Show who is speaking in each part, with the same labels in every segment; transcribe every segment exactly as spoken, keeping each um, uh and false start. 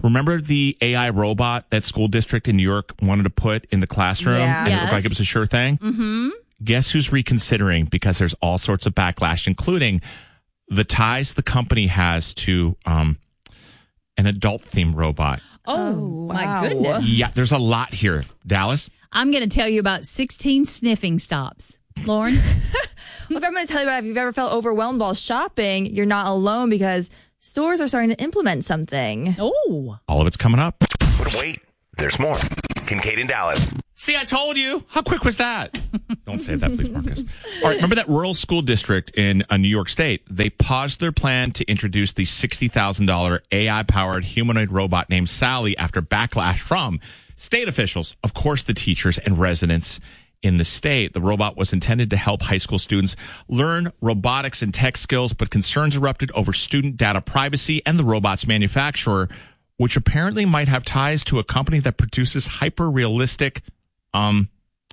Speaker 1: Remember the A I robot that school district in New York wanted to put in the classroom?
Speaker 2: Yeah.
Speaker 1: And
Speaker 2: Yes.
Speaker 1: it looked like it was a sure thing?
Speaker 2: Mm-hmm.
Speaker 1: Guess who's reconsidering, because there's all sorts of backlash, including the ties the company has to um, an adult-themed robot.
Speaker 3: Oh,
Speaker 2: wow.
Speaker 3: my goodness.
Speaker 1: Yeah, there's a lot here. Dallas?
Speaker 3: I'm going to tell you about sixteen sniffing stops. Lauren?
Speaker 2: Well, if I'm going to tell you about if you've ever felt overwhelmed while shopping, you're not alone, because stores are starting to implement something.
Speaker 3: Oh.
Speaker 1: All of it's coming up.
Speaker 4: But wait, there's more. Kincaid and Dallas.
Speaker 1: See, I told you. How quick was that? Don't say that, please, Marcus. All right, remember that rural school district in uh, New York State? They paused their plan to introduce the sixty thousand dollars A I-powered humanoid robot named Sally after backlash from state officials, of course, the teachers and residents in the state. The robot was intended to help high school students learn robotics and tech skills, but concerns erupted over student data privacy and the robot's manufacturer, which apparently might have ties to a company that produces hyper-realistic um,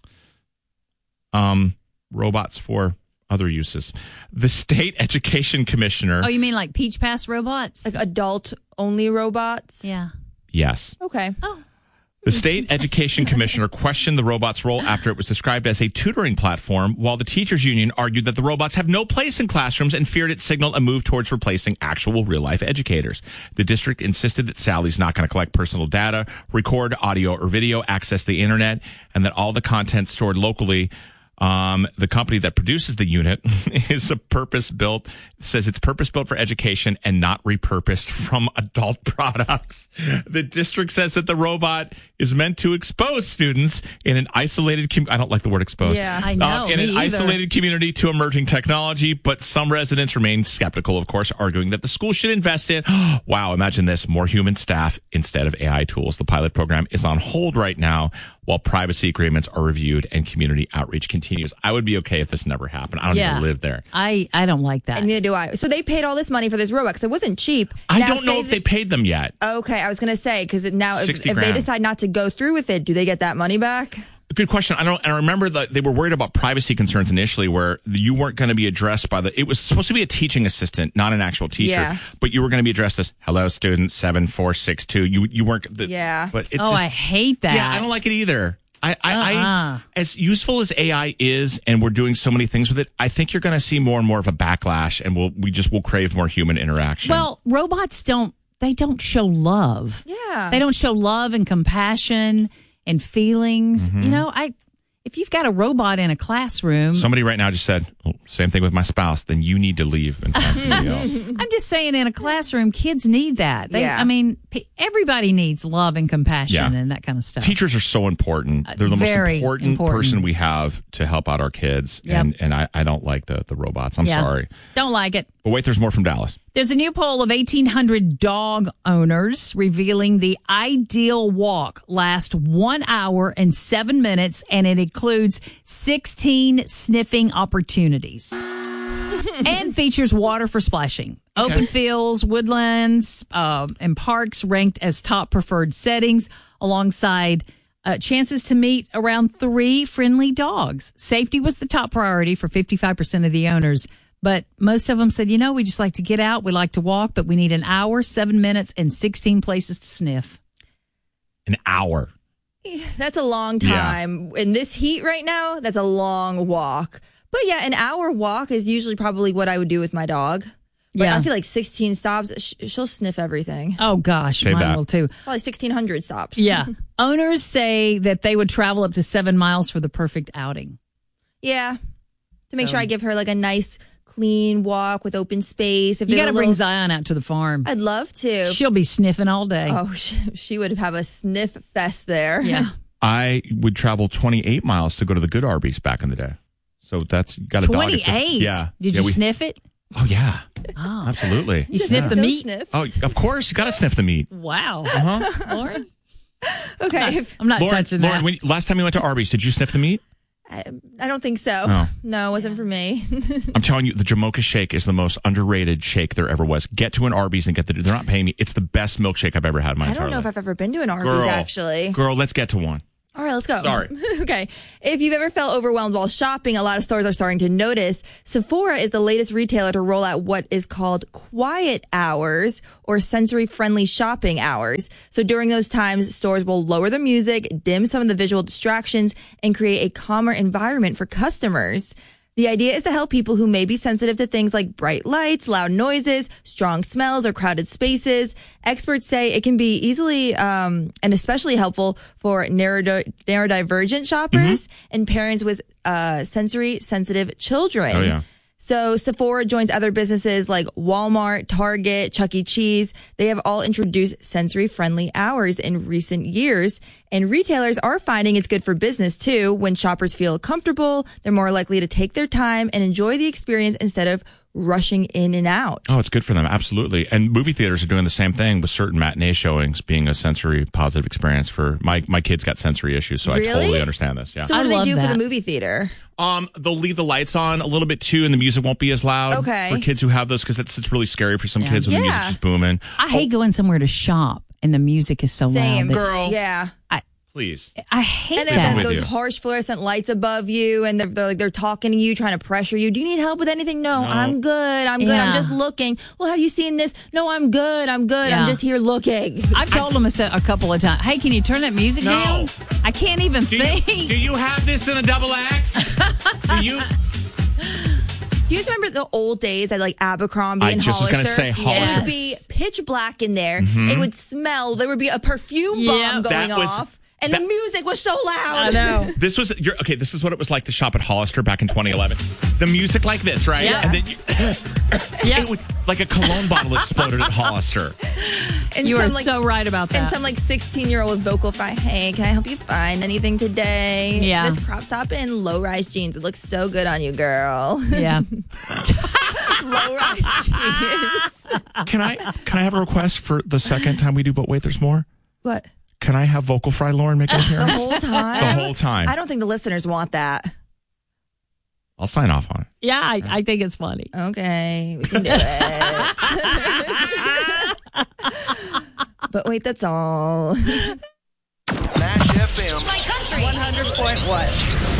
Speaker 1: um, robots for other uses. The state education commissioner...
Speaker 3: Oh, you mean like Peach Pass robots?
Speaker 2: Like adult-only robots?
Speaker 3: Yeah.
Speaker 1: Yes.
Speaker 2: Okay.
Speaker 3: Oh.
Speaker 1: The state education commissioner questioned the robot's role after it was described as a tutoring platform, while the teachers union argued that the robots have no place in classrooms and feared it signaled a move towards replacing actual real-life educators. The district insisted that Sally's not going to collect personal data, record audio or video, access the internet, and that all the content stored locally. Um, the company that produces the unit is a purpose-built, says it's purpose-built for education and not repurposed from adult products. The district says that the robot is meant to expose students in an isolated, com- I don't like the word exposed.
Speaker 2: Yeah,
Speaker 3: I know.
Speaker 1: Uh, in an
Speaker 3: me either.
Speaker 1: isolated community to emerging technology, but some residents remain skeptical, of course, arguing that the school should invest in, wow, imagine this, more human staff instead of A I tools. The pilot program is on hold right now while privacy agreements are reviewed and community outreach continues. I would be okay if this never happened. I don't
Speaker 3: Yeah.
Speaker 1: even live there.
Speaker 3: I, I don't like that.
Speaker 2: And neither do I. So they paid all this money for this robot because it wasn't cheap.
Speaker 1: I
Speaker 2: Now
Speaker 1: don't know
Speaker 2: say
Speaker 1: if they paid them yet.
Speaker 2: Okay, I was going to say, because now if, if
Speaker 1: sixty
Speaker 2: they
Speaker 1: grand.
Speaker 2: decide not to go through with it, do they get that money back?
Speaker 1: Good question. I don't. And I remember that they were worried about privacy concerns initially, where you weren't going to be addressed by the. It was supposed to be a teaching assistant, not an actual teacher.
Speaker 2: Yeah.
Speaker 1: But you were going to be addressed as "Hello, student seven four six two." You you weren't. The,
Speaker 2: Yeah.
Speaker 1: But it
Speaker 3: oh,
Speaker 1: just,
Speaker 3: I hate that.
Speaker 1: Yeah, I don't like it either. I, I,
Speaker 3: Uh-uh.
Speaker 1: I, as useful as A I is, and we're doing so many things with it, I think you're going to see more and more of a backlash, and we'll we just will crave more human interaction.
Speaker 3: Well, robots don't, they don't show love.
Speaker 2: Yeah.
Speaker 3: They don't show love and compassion and feelings.
Speaker 1: Mm-hmm.
Speaker 3: You know, I if you've got a robot in a classroom,
Speaker 1: somebody right now just said, oh, same thing with my spouse, then you need to leave and find somebody else.
Speaker 3: I'm just saying in a classroom, kids need that. They,
Speaker 2: Yeah.
Speaker 3: I mean, p- everybody needs love and compassion
Speaker 1: Yeah.
Speaker 3: and that kind of stuff.
Speaker 1: Teachers are so important. They're the most
Speaker 3: very
Speaker 1: important,
Speaker 3: important.
Speaker 1: person we have to help out our kids.
Speaker 3: Yep.
Speaker 1: And and I, I don't like the, the robots. I'm
Speaker 3: Yeah.
Speaker 1: sorry.
Speaker 3: Don't like it.
Speaker 1: But wait, there's more from Dallas.
Speaker 3: There's a new poll of eighteen hundred dog owners revealing the ideal walk lasts one hour and seven minutes, and it includes sixteen sniffing opportunities and features water for splashing.
Speaker 1: Okay.
Speaker 3: Open fields, woodlands, uh, and parks ranked as top preferred settings alongside uh, chances to meet around three friendly dogs. Safety was the top priority for fifty-five percent of the owners. But most of them said, you know, we just like to get out. We like to walk, but we need an hour, seven minutes, and sixteen places to sniff.
Speaker 1: An hour.
Speaker 2: That's a long
Speaker 1: Yeah.
Speaker 2: time. In this heat right now, that's a long walk. But yeah, an hour walk is usually probably what I would do with my dog. But
Speaker 3: Yeah.
Speaker 2: I feel like sixteen stops, sh- she'll sniff everything.
Speaker 3: Oh, gosh,
Speaker 1: Save
Speaker 3: mine
Speaker 1: that.
Speaker 3: will too.
Speaker 2: Probably sixteen hundred stops.
Speaker 3: Yeah. Owners say that they would travel up to seven miles for the perfect outing.
Speaker 2: Yeah. To make
Speaker 3: Um,
Speaker 2: sure I give her like a nice, clean walk with open space. If
Speaker 3: You
Speaker 2: there's
Speaker 3: got to
Speaker 2: a
Speaker 3: bring
Speaker 2: little-
Speaker 3: Zion out to the farm.
Speaker 2: I'd love to.
Speaker 3: She'll be sniffing all day.
Speaker 2: Oh, she, she would have a sniff fest there.
Speaker 3: Yeah.
Speaker 1: I would travel twenty-eight miles to go to the good Arby's back in the day. So that's got a dog. at the-
Speaker 3: twenty-eight?
Speaker 1: Yeah.
Speaker 3: Did
Speaker 1: Yeah,
Speaker 3: you
Speaker 1: we-
Speaker 3: sniff it?
Speaker 1: Oh, yeah.
Speaker 3: Oh.
Speaker 1: Absolutely.
Speaker 3: You sniff the
Speaker 2: Those
Speaker 3: meat?
Speaker 2: sniffs.
Speaker 1: Oh, of course. You got to sniff the meat.
Speaker 3: Wow.
Speaker 1: Uh-huh.
Speaker 3: Lauren?
Speaker 2: Okay. if-
Speaker 3: I'm not
Speaker 1: Lauren,
Speaker 3: touching
Speaker 1: Lauren
Speaker 3: that.
Speaker 1: when, last time you went to Arby's, did you sniff the meat?
Speaker 2: I, I don't think so.
Speaker 1: Oh.
Speaker 2: No, it wasn't for me.
Speaker 1: I'm telling you, the Jamocha shake is the most underrated shake there ever was. Get to an Arby's and get the. They're not paying me. It's the best milkshake I've ever had in my
Speaker 2: I
Speaker 1: entire
Speaker 2: don't know
Speaker 1: life.
Speaker 2: if I've ever been to an Arby's,
Speaker 1: Girl,
Speaker 2: actually.
Speaker 1: Girl, let's get to one.
Speaker 2: All right, let's go.
Speaker 1: Sorry.
Speaker 2: Okay. If you've ever felt overwhelmed while shopping, a lot of stores are starting to notice. Sephora is the latest retailer to roll out what is called quiet hours or sensory-friendly shopping hours. So during those times, stores will lower the music, dim some of the visual distractions, and create a calmer environment for customers. The idea is to help people who may be sensitive to things like bright lights, loud noises, strong smells, or crowded spaces. Experts say it can be easily um, and especially helpful for neurodi- neurodivergent shoppers mm-hmm. and parents with uh, sensory-sensitive children.
Speaker 1: Oh, yeah.
Speaker 2: So Sephora joins other businesses like Walmart, Target, Chuck E. Cheese. They have all introduced sensory-friendly hours in recent years. And retailers are finding it's good for business, too. When shoppers feel comfortable, they're more likely to take their time and enjoy the experience instead of rushing in and out.
Speaker 1: Oh, it's good for them. Absolutely. And movie theaters are doing the same thing with certain matinee showings being a sensory positive experience for my, my kids got sensory issues. So
Speaker 2: really?
Speaker 1: I totally understand this. Yeah.
Speaker 2: So what
Speaker 3: I
Speaker 2: do they
Speaker 3: love
Speaker 2: do
Speaker 3: that.
Speaker 2: for the movie theater?
Speaker 1: Um, they'll leave the lights on a little bit too, and the music won't be as loud
Speaker 2: Okay.
Speaker 1: for kids who have those because it's, it's really scary for some
Speaker 3: Yeah.
Speaker 1: kids when the
Speaker 2: Yeah.
Speaker 1: music's just booming.
Speaker 3: I hate going somewhere to shop and the music is so
Speaker 2: Same.
Speaker 3: loud. that-
Speaker 1: Girl,
Speaker 2: Yeah.
Speaker 1: please.
Speaker 3: I hate
Speaker 2: And
Speaker 3: that.
Speaker 2: then
Speaker 1: with
Speaker 2: those
Speaker 1: you.
Speaker 2: harsh fluorescent lights above you, and they're, they're like they're talking to you, trying to pressure you. Do you need help with anything? No,
Speaker 1: No.
Speaker 2: I'm good. I'm good.
Speaker 3: Yeah.
Speaker 2: I'm just looking. Well, have you seen this? No, I'm good. I'm good.
Speaker 3: Yeah.
Speaker 2: I'm just here looking.
Speaker 3: I've told them a, se- a couple of times, hey, can you turn that music
Speaker 1: No.
Speaker 3: down? I can't even
Speaker 1: Do you,
Speaker 3: think.
Speaker 1: do you have this in a double X? do you?
Speaker 2: Do you guys remember the old days at like Abercrombie
Speaker 1: I
Speaker 2: and
Speaker 1: just was
Speaker 2: Hollister?
Speaker 1: gonna say Hollister.
Speaker 2: It would be pitch black in there. It would smell. There would be a perfume bomb
Speaker 3: Yep.
Speaker 2: going
Speaker 1: That was-
Speaker 2: off. And
Speaker 1: that-
Speaker 2: the music was so loud.
Speaker 3: I know.
Speaker 1: This was you're, okay. This is what it was like to shop at Hollister back in twenty eleven. The music like this, right?
Speaker 3: Yeah.
Speaker 1: And then you,
Speaker 3: Yeah.
Speaker 1: it would, like a cologne bottle exploded at Hollister.
Speaker 2: And
Speaker 3: You
Speaker 2: some,
Speaker 3: are
Speaker 2: like,
Speaker 3: so right about
Speaker 2: And
Speaker 3: that.
Speaker 2: some like sixteen year old with vocal fry. Hey, can I help you find anything today?
Speaker 3: Yeah.
Speaker 2: This crop top and low rise jeans would look so good on you, girl.
Speaker 3: yeah.
Speaker 2: Low rise jeans.
Speaker 1: Can I can I have a request for the second time we do But Wait, There's More?
Speaker 2: What?
Speaker 1: Can I have Vocal Fry Lauren make an
Speaker 2: The
Speaker 1: appearance?
Speaker 2: whole time?
Speaker 1: The whole time.
Speaker 2: I don't think the listeners want that.
Speaker 1: I'll sign off on it.
Speaker 3: Yeah, I, I think it's funny.
Speaker 2: Okay, we can do it. But wait, that's all.
Speaker 4: Nash F M.
Speaker 5: My country.
Speaker 6: one hundred point one.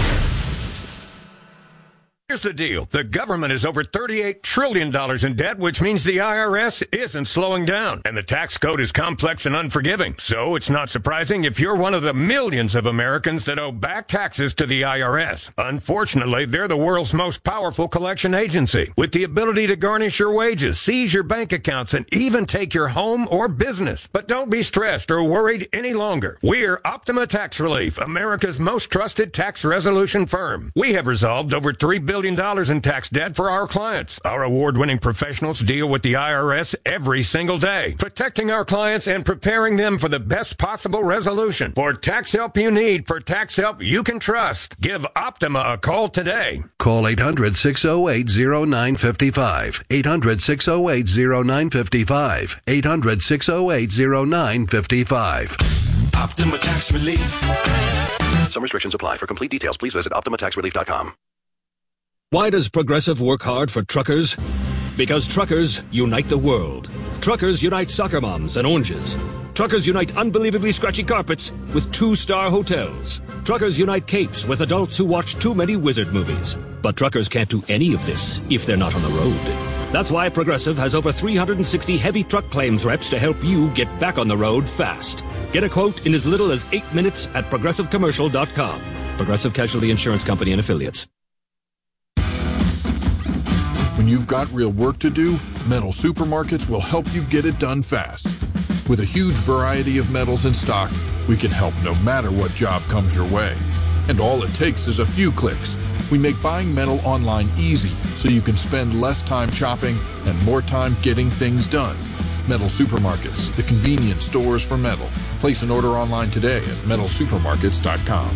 Speaker 7: Here's the deal. The government is over thirty-eight trillion dollars in debt, which means the I R S isn't slowing down. And the tax code is complex and unforgiving. So it's not surprising if you're one of the millions of Americans that owe back taxes to the I R S. Unfortunately, they're the world's most powerful collection agency, with the ability to garnish your wages, seize your bank accounts, and even take your home or business. But don't be stressed or worried any longer. We're Optima Tax Relief, America's most trusted tax resolution firm. We have resolved over three billion dollars in tax debt for our clients. Our award-winning professionals deal with the I R S every single day, protecting our clients and preparing them for the best possible resolution. For tax help you need, for tax help you can trust, give Optima a call today.
Speaker 8: Call eight hundred, six oh eight, oh nine five five. eight hundred, six oh eight, oh nine five five. eight hundred, six oh eight, oh nine five five.
Speaker 9: Optima Tax Relief.
Speaker 8: Some restrictions apply. For complete details, please visit optima tax relief dot com.
Speaker 10: Why does Progressive work hard for truckers? Because truckers unite the world. Truckers unite soccer moms and oranges. Truckers unite unbelievably scratchy carpets with two-star hotels. Truckers unite capes with adults who watch too many wizard movies. But truckers can't do any of this if they're not on the road. That's why Progressive has over three hundred sixty heavy truck claims reps to help you get back on the road fast. Get a quote in as little as eight minutes at progressive commercial dot com. Progressive Casualty Insurance Company and Affiliates.
Speaker 9: When you've got real work to do, Metal Supermarkets will help you get it done fast. With a huge variety of metals in stock, we can help no matter what job comes your way. And all it takes is a few clicks. We make buying metal online easy so you can spend less time shopping and more time getting things done. Metal Supermarkets, the convenient stores for metal. Place an order online today at metal supermarkets dot com.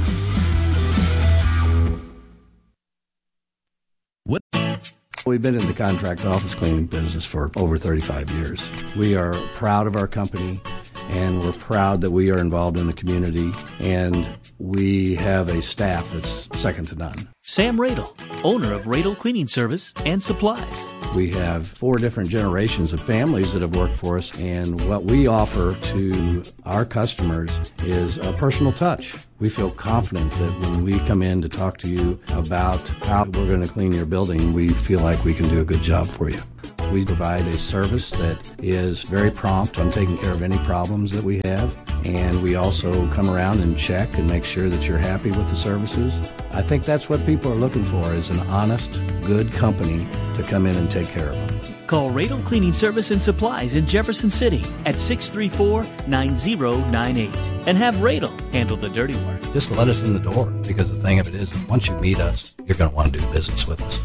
Speaker 11: We've been in the contract office cleaning business for over thirty-five years. We are proud of our company, and we're proud that we are involved in the community, and we have a staff that's second to none.
Speaker 12: Sam Radel, owner of Radel Cleaning Service and Supplies.
Speaker 11: We have four different generations of families that have worked for us, and what we offer to our customers is a personal touch. We feel confident that when we come in to talk to you about how we're going to clean your building, we feel like we can do a good job for you. We provide a service that is very prompt on taking care of any problems that we have, and we also come around and check and make sure that you're happy with the services. I think that's what people are looking for, is an honest, good company to come in and take care of them.
Speaker 5: Call Radel Cleaning Service and Supplies in Jefferson City at six three four, nine zero nine eight and have Radel handle the dirty work.
Speaker 11: Just let us in the door, because the thing of it is, once you meet us, you're going to want to do business with us.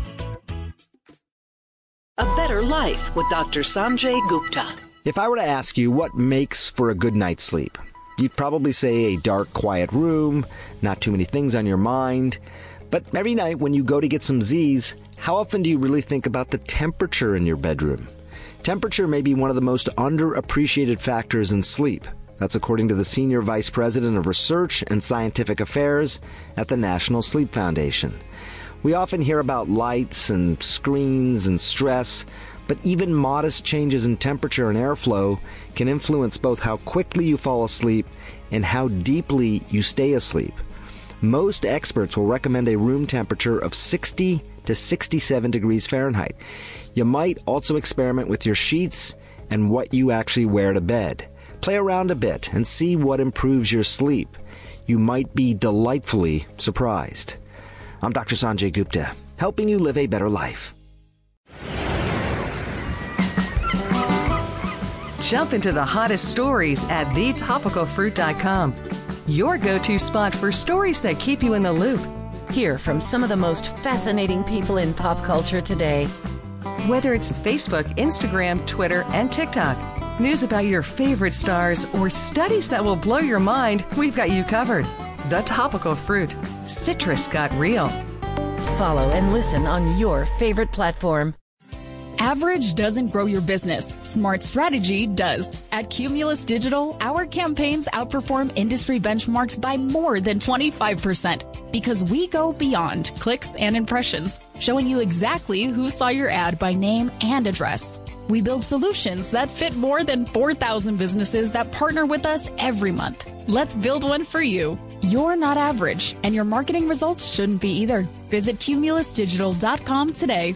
Speaker 6: A Better Life with Doctor Sanjay Gupta.
Speaker 12: If I were to ask you what makes for a good night's sleep, you'd probably say a dark, quiet room, not too many things on your mind. But every night when you go to get some Z's, how often do you really think about the temperature in your bedroom? Temperature may be one of the most underappreciated factors in sleep. That's according to the Senior Vice President of Research and Scientific Affairs at the National Sleep Foundation. We often hear about lights and screens and stress, but even modest changes in temperature and airflow can influence both how quickly you fall asleep and how deeply you stay asleep. Most experts will recommend a room temperature of sixty to sixty-seven degrees Fahrenheit. You might also experiment with your sheets and what you actually wear to bed. Play around a bit and see what improves your sleep. You might be delightfully surprised. I'm Doctor Sanjay Gupta, helping you live a better life.
Speaker 13: Jump into the hottest stories at the topical fruit dot com. Your go-to spot for stories that keep you in the loop.
Speaker 14: Hear from some of the most fascinating people in pop culture today.
Speaker 13: Whether it's Facebook, Instagram, Twitter, and TikTok, news about your favorite stars, or studies that will blow your mind, we've got you covered. The Topical Fruit. Citrus got real.
Speaker 14: Follow and listen on your favorite platform.
Speaker 15: Average doesn't grow your business. Smart strategy does. At Cumulus Digital, our campaigns outperform industry benchmarks by more than twenty-five percent because we go beyond clicks and impressions, showing you exactly who saw your ad by name and address. We build solutions that fit more than four thousand businesses that partner with us every month. Let's build one for you. You're not average, and your marketing results shouldn't be either. Visit cumulus digital dot com today.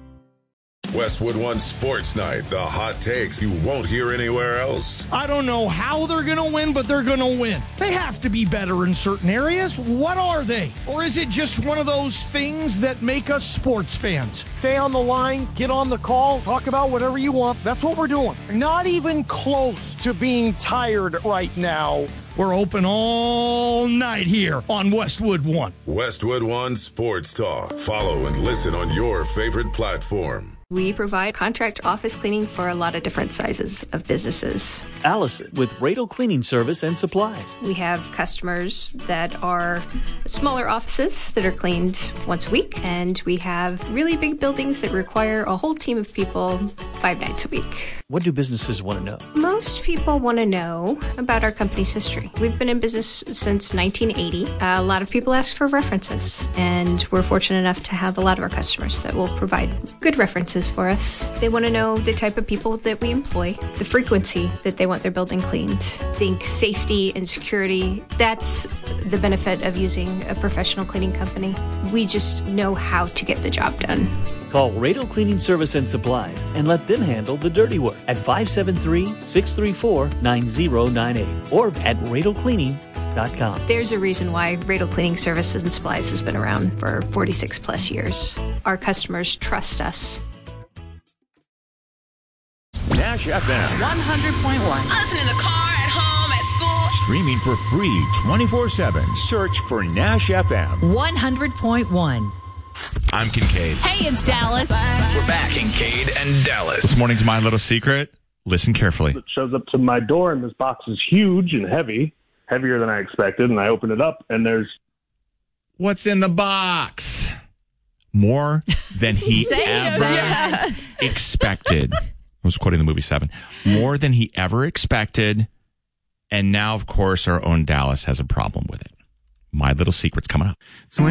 Speaker 16: Westwood One Sports Night, the hot takes you won't hear anywhere else.
Speaker 17: I don't know how they're going to win, but they're going to win. They have to be better in certain areas. What are they? Or is it just one of those things that make us sports fans? Stay on the line, get on the call, talk about whatever you want. That's what we're doing. Not even close to being tired right now. We're open all night here on Westwood One.
Speaker 16: Westwood One Sports Talk. Follow and listen on your favorite platform.
Speaker 18: We provide contract office cleaning for a lot of different sizes of businesses.
Speaker 5: Allison with Radel Cleaning Service and Supplies.
Speaker 18: We have customers that are smaller offices that are cleaned once a week, and we have really big buildings that require a whole team of people five nights a week.
Speaker 5: What do businesses want to know?
Speaker 18: Most people want to know about our company's history. We've been in business since nineteen eighty. A lot of people ask for references, and we're fortunate enough to have a lot of our customers that will provide good references for us. They want to know the type of people that we employ, the frequency that they want their building cleaned. Think safety and security. That's the benefit of using a professional cleaning company. We just know how to get the job done.
Speaker 5: Call Radel Cleaning Service and Supplies and let them handle the dirty work at five seven three, six three four, nine zero nine eight or at radel cleaning dot com.
Speaker 18: There's a reason why Radel Cleaning Services and Supplies has been around for forty-six plus years. Our customers trust us.
Speaker 19: Nash F M
Speaker 20: one hundred point one. Listen in the car, at home, at school.
Speaker 19: Streaming for free twenty-four seven. Search for Nash F M
Speaker 3: one hundred point one.
Speaker 19: I'm Kincaid.
Speaker 3: Hey, it's Dallas.
Speaker 21: We're back, Kincaid and Dallas.
Speaker 1: This morning's My Little Secret. Listen carefully.
Speaker 22: It shows up to my door, and this box is huge and heavy, heavier than I expected, and I open it up, and there's...
Speaker 1: What's in the box? More than he ever expected. I was quoting the movie Seven. More than he ever expected. And now, of course, our own Dallas has a problem with it. My Little Secret's coming up.